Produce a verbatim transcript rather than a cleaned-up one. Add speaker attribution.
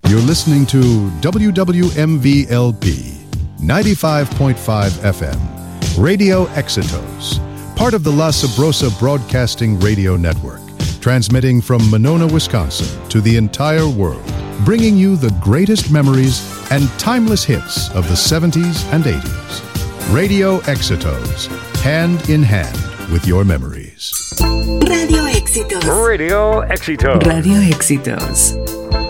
Speaker 1: You're listening to W W M V L P ninety-five point five F M, Radio Éxitos, part of the La Sabrosa Broadcasting Radio Network, transmitting from Monona, Wisconsin to the entire world, bringing you the greatest memories and timeless hits of the seventies and eighties. Radio Éxitos, hand in hand with your memories.
Speaker 2: Radio Éxitos.
Speaker 3: Radio Éxitos.
Speaker 2: Radio Éxitos.